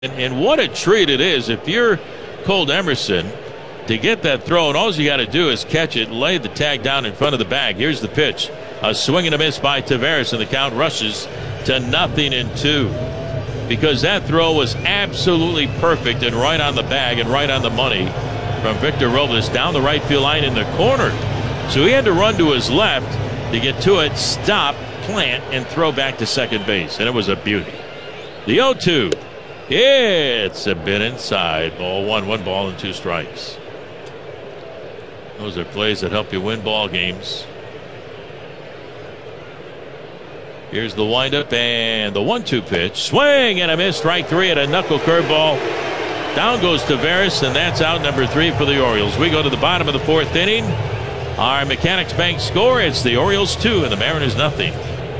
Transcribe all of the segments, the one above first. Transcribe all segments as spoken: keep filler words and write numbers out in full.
And, and what a treat it is if you're Colt Emerson to get that throw, and all you got to do is catch it, lay the tag down in front of the bag. Here's the pitch. A swing and a miss by Taveras, and the count rushes to nothing and two. Because that throw was absolutely perfect and right on the bag and right on the money from Victor Robles down the right field line in the corner. So he had to run to his left to get to it, stop, plant, and throw back to second base. And it was a beauty. The oh two. It's a bit inside. Ball one, one ball and two strikes. Those are plays that help you win ball games. Here's the windup and the one two pitch. Swing and a miss. Strike three at a knuckle curveball. Down goes Taveras, and that's out number three for the Orioles. We go to the bottom of the fourth inning. Our Mechanics Bank score, it's the Orioles two and the Mariners nothing.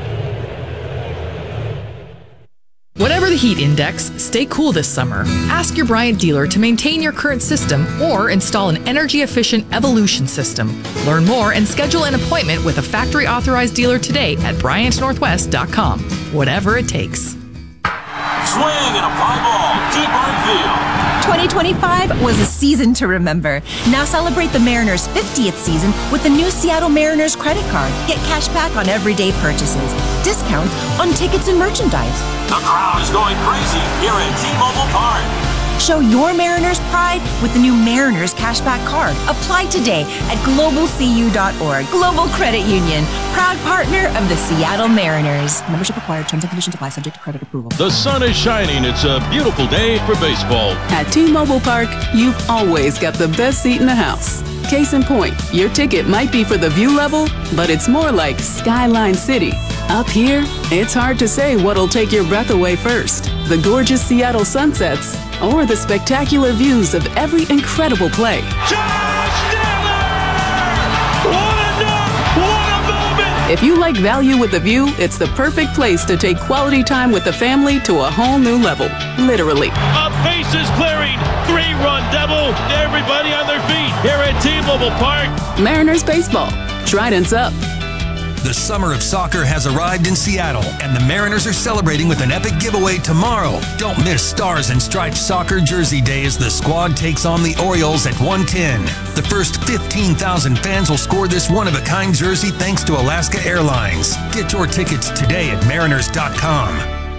Whatever the heat index, stay cool this summer. Ask your Bryant dealer to maintain your current system or install an energy-efficient Evolution system. Learn more and schedule an appointment with a factory-authorized dealer today at Bryant Northwest dot com. Whatever it takes. Swing and a fly ball, deep right field. twenty twenty-five was a season to remember. Now celebrate the Mariners' fiftieth season with the new Seattle Mariners credit card. Get cash back on everyday purchases, discounts on tickets and merchandise. The crowd is going crazy here at T-Mobile Park. Show your Mariners pride with the new Mariners Cashback Card. Apply today at global c u dot org. Global Credit Union, proud partner of the Seattle Mariners. Membership required. Terms and conditions apply. Subject to credit approval. The sun is shining. It's a beautiful day for baseball. At T-Mobile Park, you've always got the best seat in the house. Case in point, your ticket might be for the view level, but it's more like Skyline City. Up here, it's hard to say what'll take your breath away first. The gorgeous Seattle sunsets or the spectacular views of every incredible play. Josh Naylor! What a dunk! What a moment! If you like value with a view, it's the perfect place to take quality time with the family to a whole new level. Literally. A bases clearing, three-run double. Everybody on their feet here at T-Mobile Park. Mariners baseball. Trident's up. The summer of soccer has arrived in Seattle, and the Mariners are celebrating with an epic giveaway tomorrow. Don't miss Stars and Stripes Soccer Jersey Day as the squad takes on the Orioles at one ten. The first fifteen thousand fans will score this one-of-a-kind jersey thanks to Alaska Airlines. Get your tickets today at mariners dot com.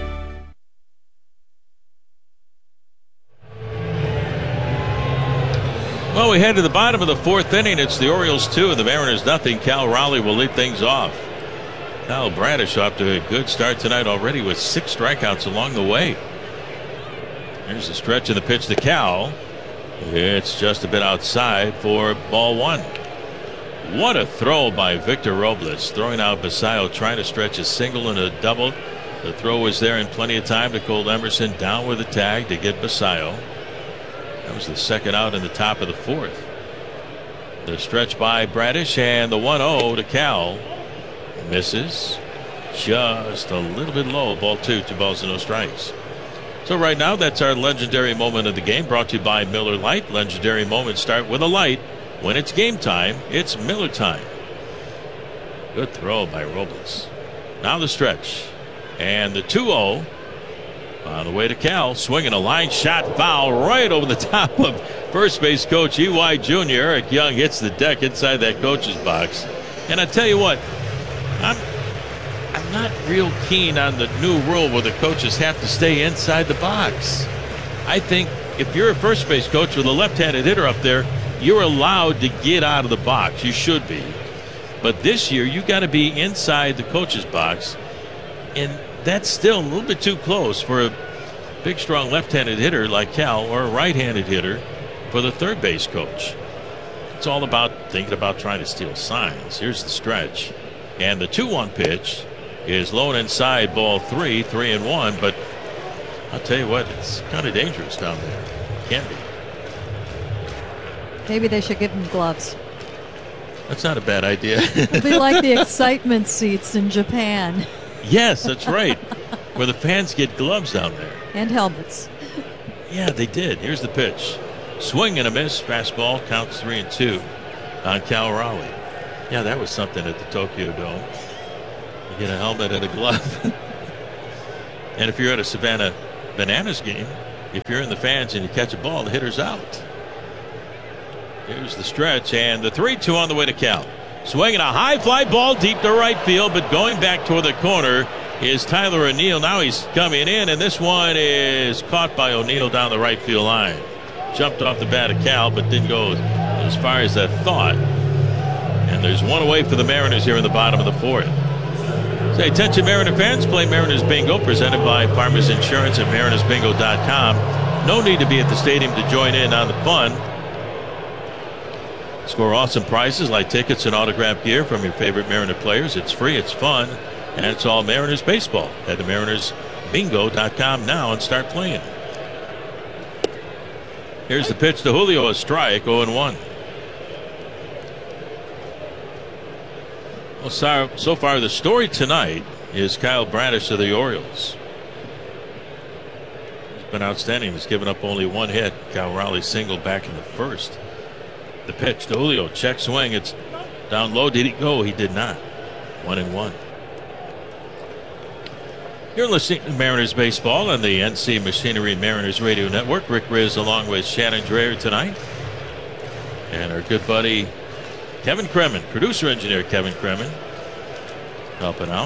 Well, we head to the bottom of the fourth inning. It's the Orioles two and the Mariners nothing. Cal Raleigh will lead things off. Kyle Bradish off to a good start tonight already with six strikeouts along the way. Here's the stretch of the pitch to Cal. It's just a bit outside for ball one. What a throw by Victor Robles, throwing out Basayo, trying to stretch a single and a double. The throw was there in plenty of time to Colt Emerson, down with the tag to get Basayo. That was the second out in the top of the fourth. The stretch by Bradish and the one oh to Cal. Misses just a little bit low. Ball two, two balls and no strikes. So right now that's our legendary moment of the game, brought to you by Miller Lite. Legendary moments start with a light. When it's game time, it's Miller time. Good throw by Robles. Now the stretch and the two oh. On the way to Cal, swinging a line shot foul right over the top of first base coach E Y Junior Eric Young hits the deck inside that coach's box. And I tell you what, I'm I'm not real keen on the new rule where the coaches have to stay inside the box. I think if you're a first base coach with a left-handed hitter up there, you're allowed to get out of the box. You should be. But this year, you got to be inside the coach's box, and that's still a little bit too close for a big, strong left-handed hitter like Cal or a right-handed hitter for the third base coach. It's all about thinking about trying to steal signs. Here's the stretch. And the two one pitch is low and inside, ball three, three and one. But I'll tell you what, it's kind of dangerous down there. Can be. Maybe they should give him gloves. That's not a bad idea. It'll be like the excitement seats in Japan. Yes, that's right. Where the fans get gloves down there. And helmets. Yeah, they did. Here's the pitch. Swing and a miss. Fastball. Counts three and two on Cal Raleigh. Yeah, that was something at the Tokyo Dome. You get a helmet and a glove. And if you're at a Savannah Bananas game, if you're in the fans and you catch a ball, the hitter's out. Here's the stretch and the three two on the way to Cal. Swinging a high fly ball deep to right field, but going back toward the corner is Tyler O'Neill. Now he's coming in, and this one is caught by O'Neill down the right field line. Jumped off the bat of Cal, but didn't go as far as that thought. And there's one away for the Mariners here in the bottom of the fourth. Say, attention Mariner fans, play Mariners Bingo, presented by Farmers Insurance at Mariners Bingo dot com. No need to be at the stadium to join in on the fun. Score awesome prizes like tickets and autographed gear from your favorite Mariner players. It's free, it's fun, and it's all Mariners baseball. Head to Mariners Bingo dot com now and start playing. Here's the pitch to Julio, a strike, oh and one. Well, so, so far the story tonight is Kyle Bradish of the Orioles. He's been outstanding. He's given up only one hit. Cal Raleigh singled back in the first. The pitch to Julio, check swing. It's down low. Did he go? He did not. One and one. You're listening to Mariners Baseball on the N C Machinery Mariners Radio Network. Rick Riz along with Shannon Dreyer tonight. And our good buddy Kevin Kremen, producer engineer Kevin Kremen, helping out.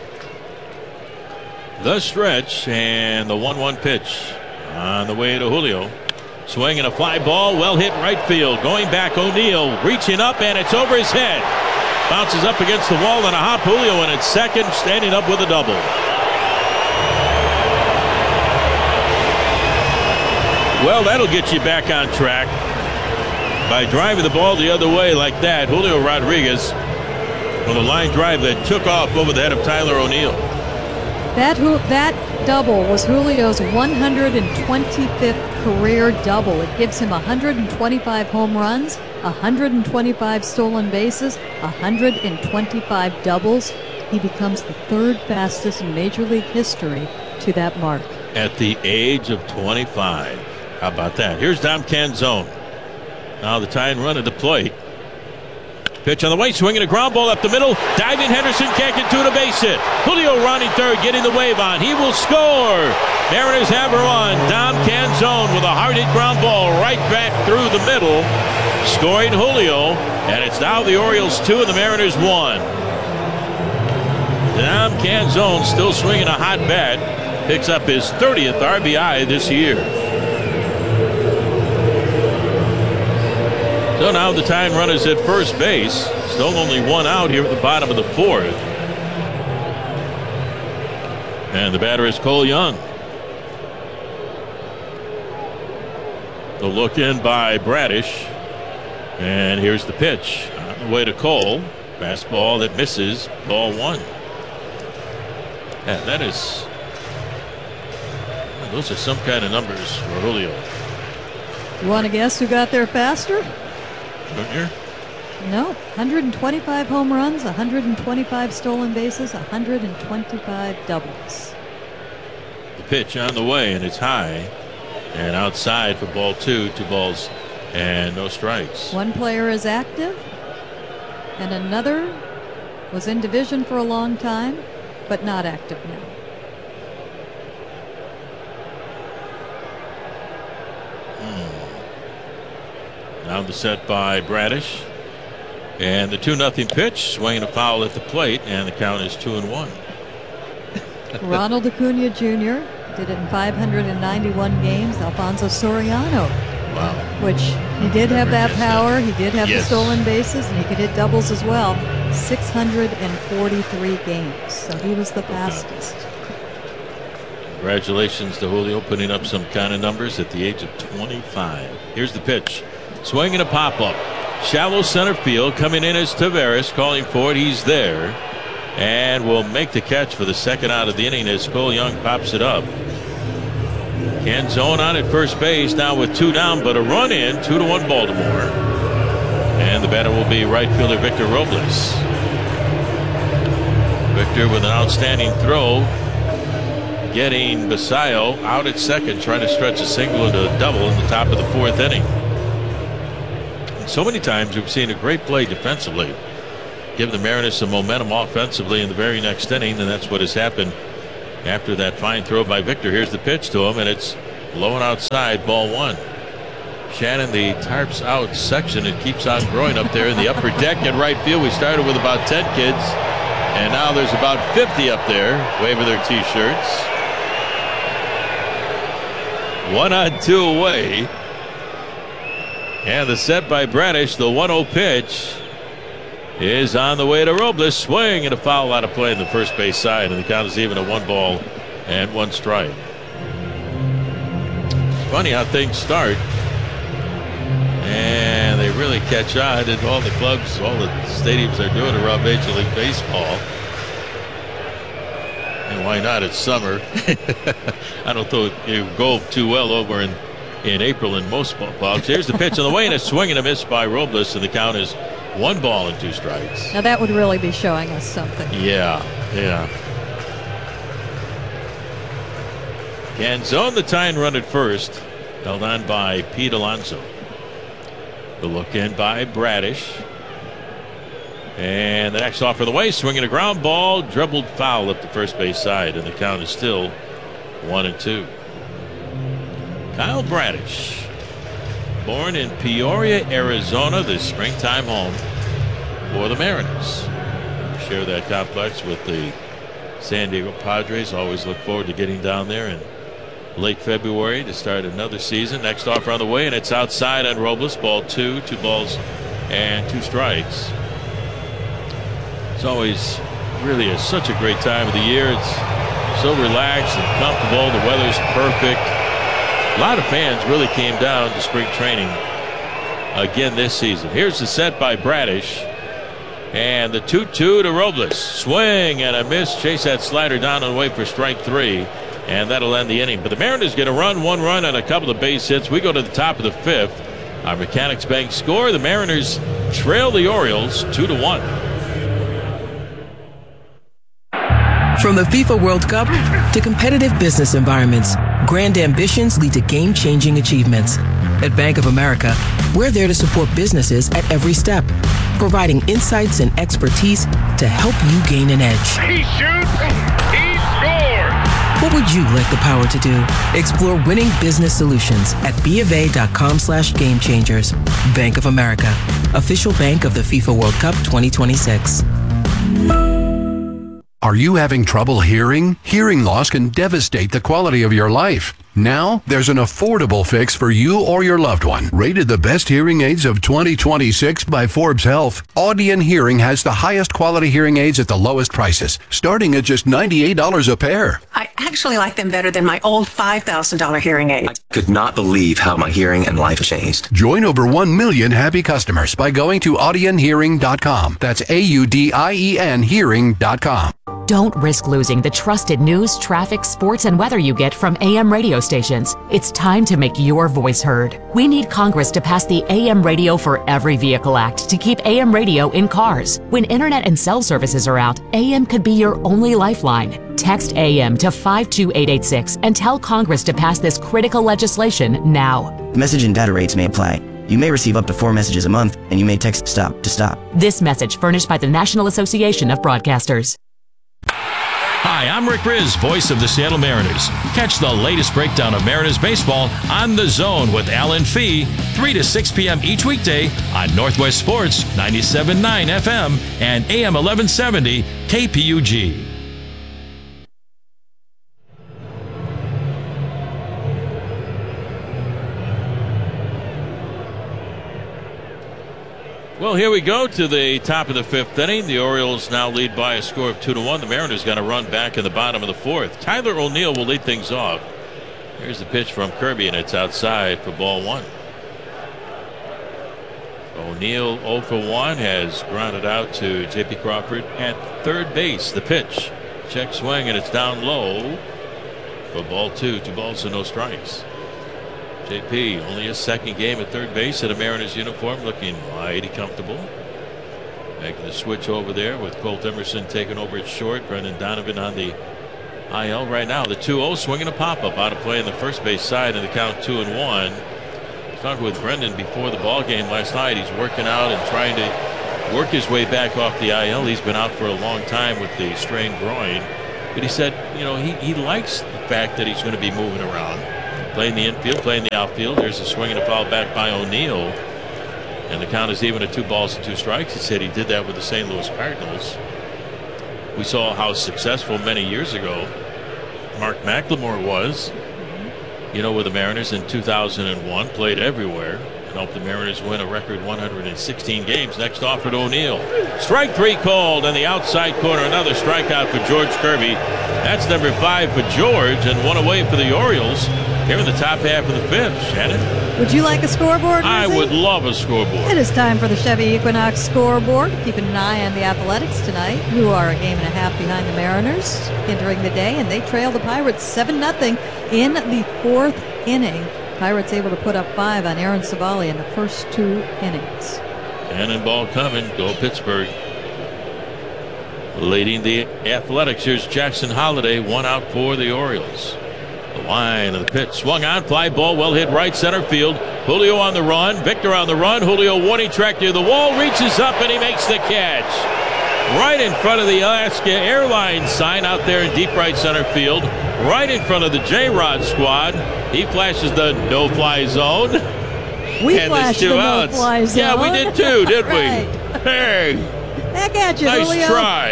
The stretch and the one one pitch on the way to Julio. Swinging a fly ball, well hit right field. Going back, O'Neill reaching up, and it's over his head. Bounces up against the wall and a hop. Julio in at second, standing up with a double. Well, that'll get you back on track by driving the ball the other way like that. Julio Rodriguez with a line drive that took off over the head of Tyler O'Neill. That that double was Julio's one hundred twenty-fifth career double. It gives him one hundred twenty-five home runs, one hundred twenty-five stolen bases, one hundred twenty-five doubles. He becomes the third fastest in Major League history to that mark. At the age of twenty-five. How about that? Here's Dom Canzone. Now the tie and run at the plate. Pitch on the way, swinging a ground ball up the middle. Diving Henderson can't get to the base hit. Julio rounding third, getting the wave on. He will score. Mariners have a run. Dom Canzone with a hard hit ground ball right back through the middle, scoring Julio. And it's now the Orioles two and the Mariners one. Dom Canzone still swinging a hot bat. Picks up his thirtieth R B I this year. So now the tying run is at first base. Still only one out here at the bottom of the fourth. And the batter is Cole Young. The look in by Bradish. And here's the pitch. On the way to Cole. Fastball that misses. Ball one. Yeah, that is. Those are some kind of numbers for Julio. You want to guess who got there faster? Junior? No, one hundred twenty-five home runs, one hundred twenty-five stolen bases, one hundred twenty-five doubles. The pitch on the way, and it's high and outside for ball two. Two balls and no strikes. One player is active, and another was in division for a long time, but not active now. Now the set by Bradish. And the two nothing pitch, swinging a foul at the plate, and the count is two and one. Ronald Acuna Junior did it in five hundred ninety-one games. Alfonso Soriano. Wow. Which he did have that power. He did have yes. the stolen bases, and he could hit doubles as well. six hundred forty-three games. So he was the fastest. Congratulations to Julio, putting up some kind of numbers at the age of twenty-five. Here's the pitch. Swinging a pop-up. Shallow center field. Coming in as Taveras, calling for it. He's there. And will make the catch for the second out of the inning as Cole Young pops it up. Canzone on at first base now with two down, but a run in. Two to one Baltimore. And the batter will be right fielder Victor Robles. Victor with an outstanding throw. Getting Basayo out at second, trying to stretch a single into a double in the top of the fourth inning. So many times we've seen a great play defensively give the Mariners some momentum offensively in the very next inning, and that's what has happened after that fine throw by Victor. Here's the pitch to him, and it's blowing outside, ball one. Shannon, the tarps out section, it keeps on growing up there in the upper deck in right field. We started with about ten kids, and now there's about fifty up there waving their t-shirts. One on, two away. And the set by Bradish, the one oh pitch, is on the way to Robles. Swing and a foul out of play in the first base side, and the count is even at one ball and one strike. Funny how things start, and they really catch on, and all the clubs, all the stadiums are doing around Major League Baseball. And why not? It's summer. I don't think it would go too well over in, in April in most ballparks. Here's the pitch on the way, and a swing and a miss by Robles, and the count is one ball and two strikes. Now that would really be showing us something. Yeah, yeah. Canzone, the tying run at first, held on by Pete Alonso. The look in by Bradish. And the next off of the way, swinging a ground ball, dribbled foul up the first base side, and the count is still one and two. Kyle Bradish, born in Peoria, Arizona, the springtime home for the Mariners. Share that complex with the San Diego Padres. Always look forward to getting down there in late February to start another season. Next offer on the way, and it's outside on Robles. Ball two, two balls and two strikes. It's always really a, such a great time of the year. It's so relaxed and comfortable. The weather's perfect. A lot of fans really came down to spring training again this season. Here's the set by Bradish, and the two two to Robles. Swing and a miss. Chase that slider down and wait for strike three, and that'll end the inning. But the Mariners get a run, one run, and a couple of base hits. We go to the top of the fifth. Our Mechanics Bank score. The Mariners trail the Orioles two to one. From the FIFA World Cup to competitive business environments, grand ambitions lead to game-changing achievements. At Bank of America, we're there to support businesses at every step, providing insights and expertise to help you gain an edge. He shoots, he scores! What would you like the power to do? Explore winning business solutions at BofA.com slash game changers. Bank of America, official bank of the FIFA World Cup twenty twenty-six. Are you having trouble hearing? Hearing loss can devastate the quality of your life. Now, there's an affordable fix for you or your loved one. Rated the best hearing aids of twenty twenty-six by Forbes Health, Audion Hearing has the highest quality hearing aids at the lowest prices, starting at just ninety-eight dollars a pair. I actually like them better than my old five thousand dollars hearing aid. I could not believe how my hearing and life changed. Join over one million happy customers by going to Audion Hearing dot com. That's A U D I E N Hearing dot com. Don't risk losing the trusted news, traffic, sports, and weather you get from A M radio stations. It's time to make your voice heard. We need Congress to pass the A M Radio for Every Vehicle Act to keep A M radio in cars. When internet and cell services are out, A M could be your only lifeline. Text A M to five two eight eight six and tell Congress to pass this critical legislation now. Message and data rates may apply. You may receive up to four messages a month, and you may text STOP to stop. This message furnished by the National Association of Broadcasters. Hi, I'm Rick Riz, voice of the Seattle Mariners. Catch the latest breakdown of Mariners baseball on The Zone with Alan Fee, three to six p.m. each weekday on Northwest Sports ninety-seven point nine F M and A M eleven seventy K P U G. Well, here we go to the top of the fifth inning. The Orioles now lead by a score of two to one. The Mariners got to run back in the bottom of the fourth. Tyler O'Neill will lead things off. Here's the pitch from Kirby, and it's outside for ball one. O'Neill oh for one has grounded out to J P Crawford at third base. The pitch, check swing, and it's down low for ball two. Two balls and no strikes. J P, only his second game at third base in a Mariners uniform, looking mighty comfortable. Making the switch over there with Colt Emerson taking over at short. Brendan Donovan on the I L right now. The two oh swinging a pop-up out of play in the first base side, and the count two and one. I was talking with Brendan before the ball game last night. He's working out and trying to work his way back off the I L. He's been out for a long time with the strained groin. But he said, you know, he, he likes the fact that he's going to be moving around. Playing the infield, playing the outfield. There's a swing and a foul back by O'Neill. And the count is even at two balls and two strikes. He said he did that with the Saint Louis Cardinals. We saw how successful many years ago Mark McLemore was, you know, with the Mariners in two thousand one. Played everywhere and helped the Mariners win a record one hundred sixteen games. Next offer to O'Neill. Strike three called on the outside corner. Another strikeout for George Kirby. That's number five for George, and one away for the Orioles. Here in the top half of the fifth. Shannon? Would you like a scoreboard, I Lizzie? would love a scoreboard. It is time for the Chevy Equinox scoreboard. Keeping an eye on the Athletics tonight, who are a game and a half behind the Mariners entering the day, and they trail the Pirates seven nothing in the fourth inning. Pirates able to put up five on Aaron Savali in the first two innings. Cannon ball coming. Go Pittsburgh. Leading the Athletics, here's Jackson Holliday. One out for the Orioles. The line of the pitch swung on, fly ball, well hit right center field. Julio on the run, Victor on the run. Julio warning track near the wall, reaches up and he makes the catch. Right in front of the Alaska Airlines sign out there in deep right center field. Right in front of the J-Rod squad. He flashes the no-fly zone. We and flashed two the outs. no-fly zone. Yeah, we did too, didn't Right. we? Hey, Back at you, nice Julio. try.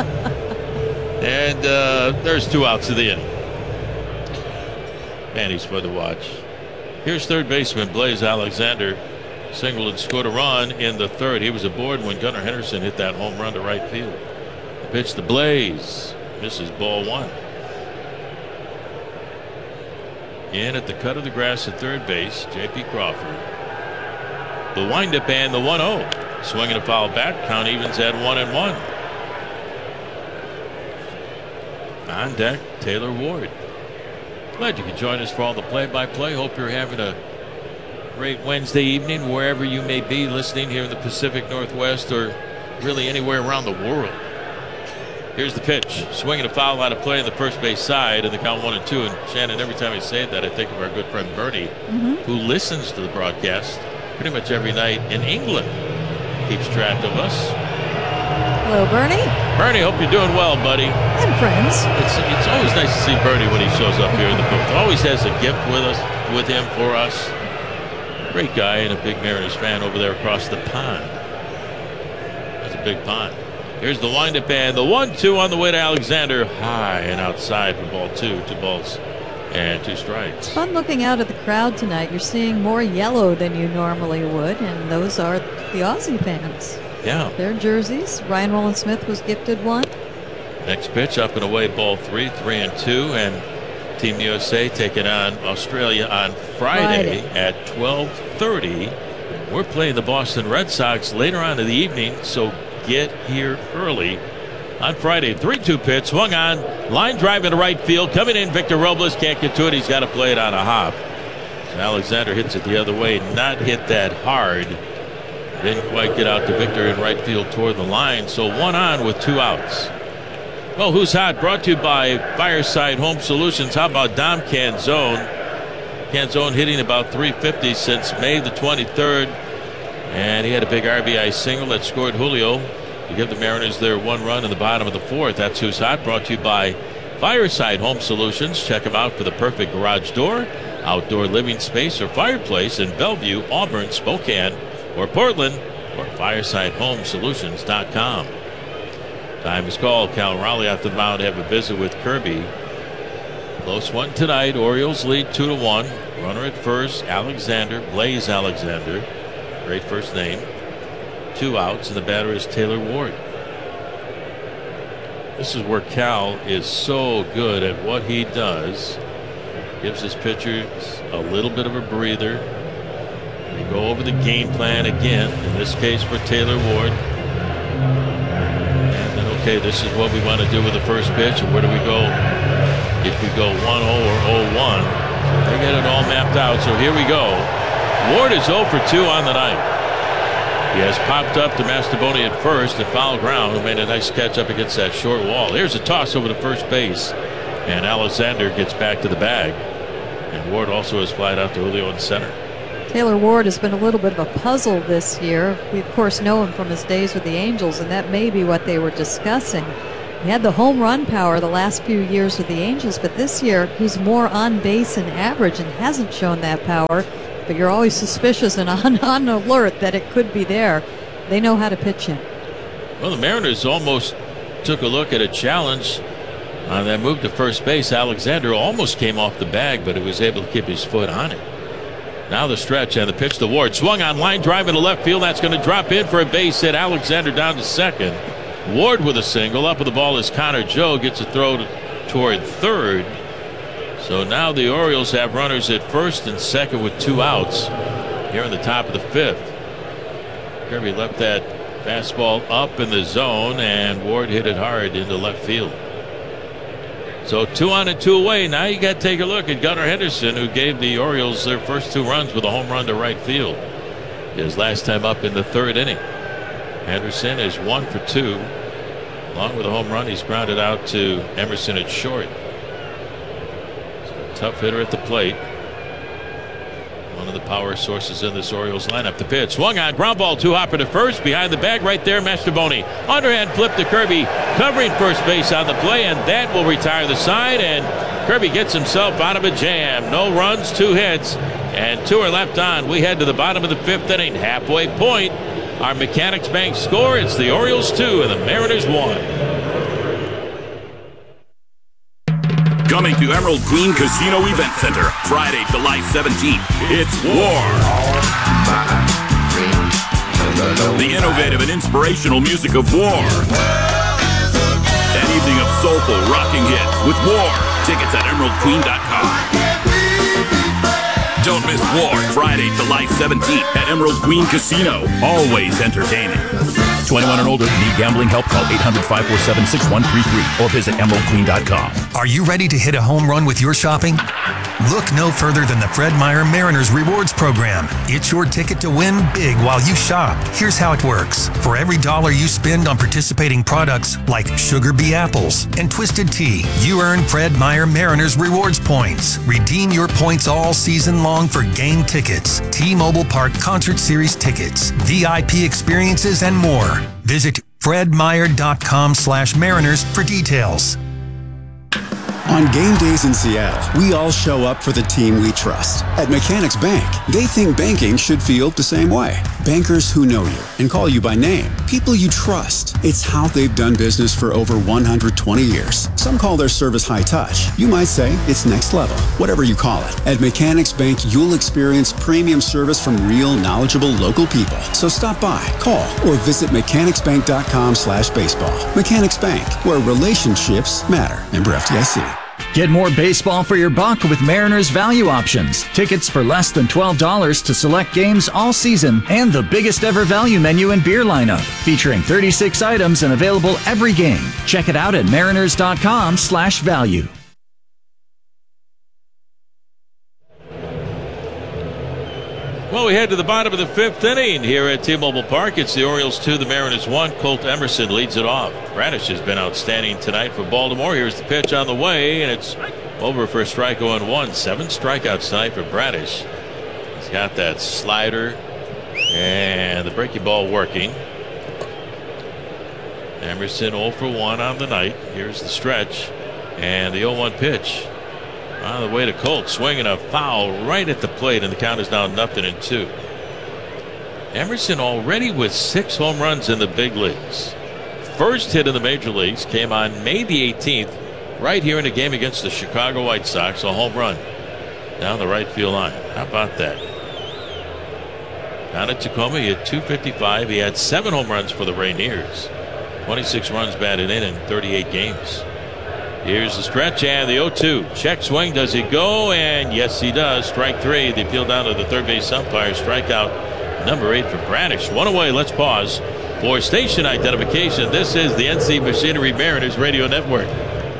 And uh, there's two outs to the inning. And he's fun to watch. Here's third baseman Blaze Alexander. Singled and scored a run in the third. He was aboard when Gunnar Henderson hit that home run to right field. The pitch to Blaze. Misses ball one. In at the cut of the grass at third base, J P Crawford. The windup and the one oh. Swinging a foul back. Count evens at one and one. On deck, Taylor Ward. Glad you could join us for all the play-by-play. Hope you're having a great Wednesday evening wherever you may be listening here in the Pacific Northwest or really anywhere around the world. Here's the pitch. Swinging a foul out of play on the first base side, and the count one and two. And Shannon, every time I say that, I think of our good friend Bernie, mm-hmm. who listens to the broadcast pretty much every night in England. Keeps track of us. Hello, Bernie. Bernie, hope you're doing well, buddy. And friends. It's it's always nice to see Bernie when he shows up here in the booth. Always has a gift with us, with him for us. Great guy and a big Mariners fan over there across the pond. That's a big pond. Here's the windup and the one two on the way to Alexander. High and outside for ball two. Two balls and two strikes. Fun looking out at the crowd tonight. You're seeing more yellow than you normally would, and those are the Aussie fans. Yeah. Their jerseys. Ryan Rowland-Smith was gifted one. Next pitch up and away, ball three, three and two, and Team U S A taking on Australia on Friday, Friday. at twelve thirty. We're playing the Boston Red Sox later on in the evening, so get here early. On Friday, three two pitch, swung on, line drive into right field, coming in, Victor Robles can't get to it, he's got to play it on a hop. So Alexander hits it the other way, not hit that hard. Didn't quite get out to Victor in right field toward the line, so one on with two outs. Well, Who's Hot brought to you by Fireside Home Solutions. How about Dom Canzone? Canzone hitting about three fifty since May the twenty-third. And he had a big R B I single that scored Julio to give the Mariners their one run in the bottom of the fourth. That's Who's Hot, brought to you by Fireside Home Solutions. Check them out for the perfect garage door, outdoor living space, or fireplace in Bellevue, Auburn, Spokane, or Portland, or fireside home solutions dot com. Time is called. Cal Raleigh after the mound have a visit with Kirby. Close one tonight. Orioles lead two to one. Runner at first, Alexander, Blaze Alexander. Great first name. Two outs, and the batter is Taylor Ward. This is where Cal is so good at what he does. Gives his pitchers a little bit of a breather. They go over the game plan again, in this case for Taylor Ward. And then, okay, this is what we want to do with the first pitch, and where do we go if we go one oh or oh one? They get it all mapped out, so here we go. Ward is oh for two on the night. He has popped up to Mastrobuoni at first at foul ground, who made a nice catch up against that short wall. Here's a toss over to first base, and Alexander gets back to the bag. And Ward also has flied out to Julio in center. Taylor Ward has been a little bit of a puzzle this year. We, of course, know him from his days with the Angels, and that may be what they were discussing. He had the home run power the last few years with the Angels, but this year he's more on base and average and hasn't shown that power. But you're always suspicious and on, on alert that it could be there. They know how to pitch him. Well, the Mariners almost took a look at a challenge on that move to first base. Alexander almost came off the bag, but he was able to keep his foot on it. Now the stretch and the pitch to Ward. Swung on, line drive into left field. That's going to drop in for a base hit. Alexander down to second. Ward with a single. Up with the ball is Connor Joe. Gets a throw to, toward third. So now the Orioles have runners at first and second with two outs here in the top of the fifth. Kirby left that fastball up in the zone, and Ward hit it hard into left field. So two on and two away. Now you got to take a look at Gunnar Henderson, who gave the Orioles their first two runs with a home run to right field. His last time up in the third inning. Henderson is one for two. Along with a home run, he's grounded out to Emerson at short. So tough hitter at the plate. One of the power sources in this Orioles lineup. The pitch swung on, ground ball, two hopper to first. Behind the bag right there, Mastrobuoni. Underhand flip to Kirby, covering first base on the play, and that will retire the side. And Kirby gets himself out of a jam. No runs, two hits, and two are left on. We head to the bottom of the fifth inning, halfway point. Our Mechanics Bank score, it's the Orioles two and the Mariners one. Coming to Emerald Queen Casino Event Center, Friday, July seventeenth, it's War. The innovative and inspirational music of War. An evening of soulful, rocking hits with War. Tickets at emerald queen dot com. Don't miss War, Friday, July seventeenth at Emerald Queen Casino. Always entertaining. twenty-one and older. Need gambling help? Call eight hundred, five four seven, six one three three or visit emerald queen dot com. Are you ready to hit a home run with your shopping? Look no further than the Fred Meyer Mariners Rewards Program. It's your ticket to win big while you shop. Here's how it works. For every dollar you spend on participating products like Sugar Bee Apples and Twisted Tea, you earn Fred Meyer Mariners Rewards points. Redeem your points all season long for game tickets, T-Mobile Park Concert Series tickets, V I P experiences, and more. Visit fred meyer dot com slash mariners for details. On game days in Seattle, we all show up for the team we trust. At Mechanics Bank, they think banking should feel the same way. Bankers who know you and call you by name. People you trust. It's how they've done business for over one hundred twenty years. Some call their service high touch. You might say it's next level. Whatever you call it. At Mechanics Bank, you'll experience premium service from real, knowledgeable local people. So stop by, call, or visit mechanics bank dot com slash baseball. Mechanics Bank, where relationships matter. Member F D I C. Get more baseball for your buck with Mariners Value Options. Tickets for less than twelve dollars to select games all season, and the biggest ever value menu and beer lineup, featuring thirty-six items and available every game. Check it out at mariners dot com slash value. Well, we head to the bottom of the fifth inning here at T-Mobile Park. It's the Orioles two, the Mariners one. Colt Emerson leads it off. Bradish has been outstanding tonight for Baltimore. Here's the pitch on the way, and it's over for a strike oh and one. Seven strikeouts tonight for Bradish. He's got that slider and the breaking ball working. Emerson oh for one on the night. Here's the stretch and the oh one pitch. On the way to Colt, swinging a foul right at the plate, and the count is now nothing and two. Emerson already with six home runs in the big leagues. First hit in the major leagues came on May the eighteenth, right here in a game against the Chicago White Sox, a home run down the right field line. How about that? Down at Tacoma, he had two fifty-five. He had seven home runs for the Rainiers. twenty-six runs batted in in thirty-eight games. Here's the stretch and the oh two. Check swing. Does he go? And yes, he does. Strike three. The appeal down to the third base umpire. Strikeout number eight for Bradish. One away. Let's pause for station identification. This is the N C Machinery Mariners Radio Network.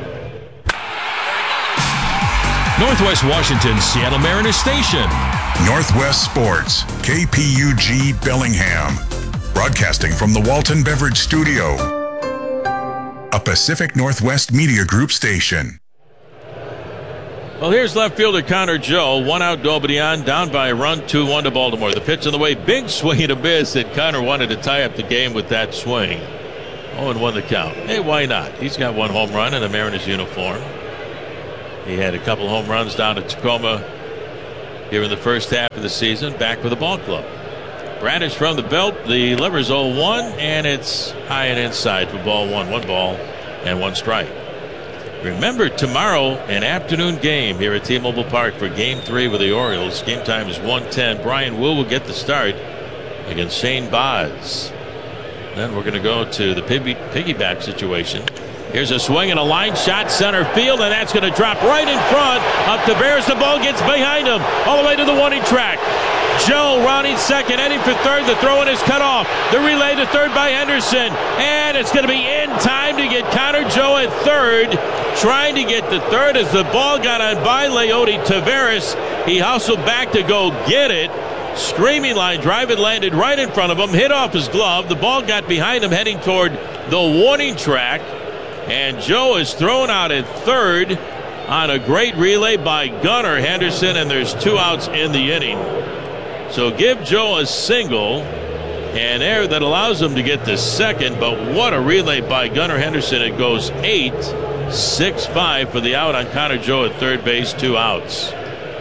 Northwest Washington's Seattle Mariners station. Northwest Sports, K P U G Bellingham. Broadcasting from the Walton Beverage Studio. A Pacific Northwest Media Group station. Well, here's left fielder Connor Joe. One out, Dobedian, down by a run, two one to Baltimore. The pitch on the way, big swing and a miss, and Connor wanted to tie up the game with that swing. oh and one the count. Hey, why not? He's got one home run in a Mariners uniform. He had a couple home runs down at Tacoma here in the first half of the season, back with the ball club. Bradish from the belt. The lever's oh one, and it's high and inside for ball one. One ball and one strike. Remember, tomorrow, an afternoon game here at T-Mobile Park for Game three with the Orioles. Game time is one ten. Brian Wu will get the start against Shane Baz. Then we're going to go to the piggy, piggyback situation. Here's a swing and a line shot center field, and that's going to drop right in front of Taveras. The ball gets behind him all the way to the warning track. Joe rounding second, heading for third. The throw-in is cut off. The relay to third by Henderson, and it's going to be in time to get Connor Joe at third. Trying to get the third as the ball got on by Leody Taveras. He hustled back to go get it. Screaming line drive, it landed right in front of him, hit off his glove. The ball got behind him, heading toward the warning track. And Joe is thrown out at third on a great relay by Gunnar Henderson, and there's two outs in the inning. So give Joe a single, and air that allows him to get the second. But what a relay by Gunnar Henderson. It goes eight six five for the out on Connor Joe at third base. Two outs.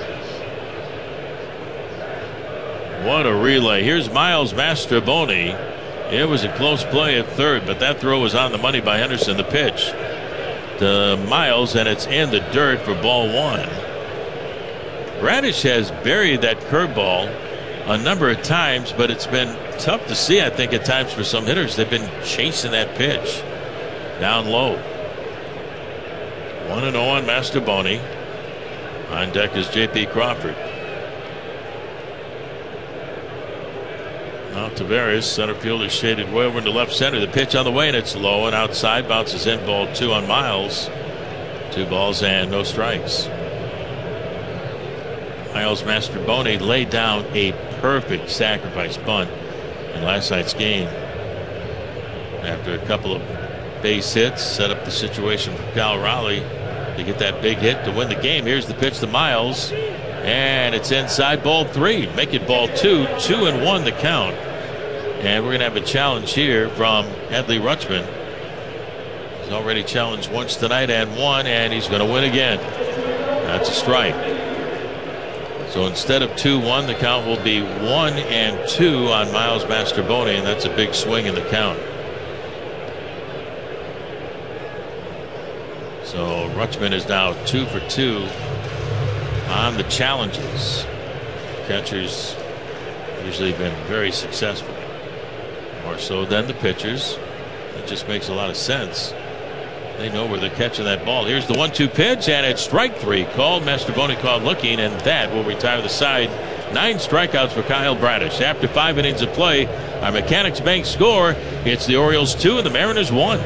What a relay. Here's Miles Mastrobuoni. It was a close play at third, but that throw was on the money by Henderson. The pitch to Miles, and it's in the dirt for ball one. Bradish has buried that curveball a number of times, but it's been tough to see, I think, at times for some hitters. They've been chasing that pitch down low. one and oh on Mastrobuoni. On deck is J P Crawford. Now Taveras, center field, is shaded way over to left center. The pitch on the way, and it's low and outside. Bounces in, ball two on Miles. Two balls and no strikes. Miles Mastrobuoni laid down a perfect sacrifice bunt in last night's game. After a couple of base hits, set up the situation for Cal Raleigh to get that big hit to win the game. Here's the pitch to Miles, and it's inside, ball three. Make it ball two, two and one the count. And we're going to have a challenge here from Adley Rutschman. He's already challenged once tonight and won, and he's going to win again. That's a strike. So instead of two one, the count will be one and two on Miles Mastrobuoni, and that's a big swing in the count. So Rutschman is now two for two on the challenges. Catchers usually been very successful, more so than the pitchers. That just makes a lot of sense. They know where they're catching that ball. Here's the one two pitch, and it's strike three called. Mastrobuoni called looking, and that will retire the side. Nine strikeouts for Kyle Bradish. After five innings of play, our Mechanics Bank score, it's the Orioles two and the Mariners one.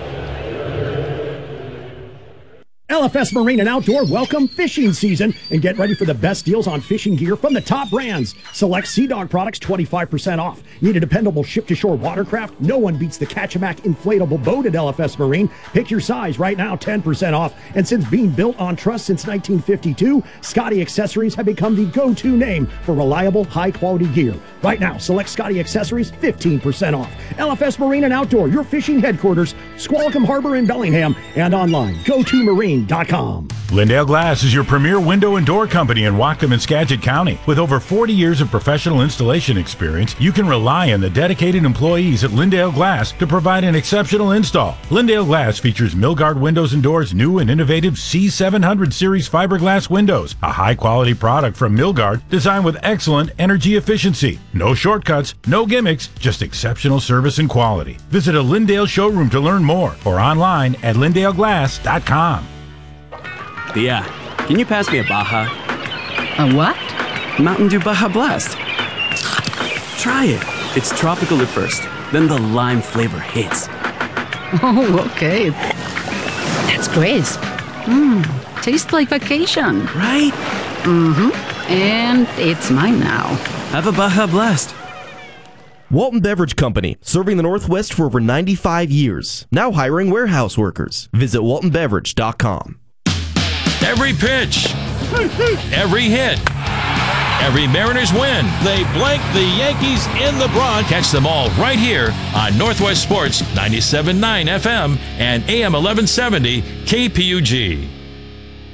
L F S Marine and Outdoor welcome fishing season and get ready for the best deals on fishing gear from the top brands. Select Sea Dog products twenty-five percent off. Need a dependable ship-to-shore watercraft? No one beats the Catch-A-Mac inflatable boat at L F S Marine. Pick your size right now, ten percent off. And since being built on trust since nineteen fifty-two, Scotty Accessories have become the go-to name for reliable, high-quality gear. Right now, select Scotty Accessories, fifteen percent off. L F S Marine and Outdoor, your fishing headquarters, Squalicum Harbor in Bellingham, and online, go to marine dot com. Lindale Glass is your premier window and door company in Whatcom and Skagit County. With over forty years of professional installation experience, you can rely on the dedicated employees at Lindale Glass to provide an exceptional install. Lindale Glass features Milgard windows and doors, new and innovative C seven hundred series fiberglass windows, a high-quality product from Milgard designed with excellent energy efficiency. No shortcuts, no gimmicks, just exceptional service and quality. Visit a Lindale showroom to learn more or online at lindale glass dot com. Thea, can you pass me a Baja? A what? Mountain Dew Baja Blast. Try it. It's tropical at first, then the lime flavor hits. Oh, okay. That's crisp. Mmm, tastes like vacation. Right? Mm-hmm. And it's mine now. Have a Baja Blast. Walton Beverage Company, serving the Northwest for over ninety-five years. Now hiring warehouse workers. Visit walton beverage dot com. Every pitch, every hit, every Mariners win. They blank the Yankees in the Bronx. Catch them all right here on Northwest Sports ninety-seven point nine F M and A M eleven seventy K P U G.